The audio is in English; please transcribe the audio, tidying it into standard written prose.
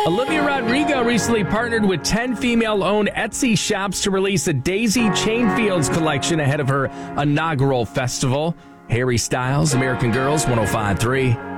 Olivia Rodrigo recently partnered with 10 female-owned Etsy shops to release a Daisy Chainfields collection ahead of her inaugural festival. Harry Styles, American Girls, 105.3.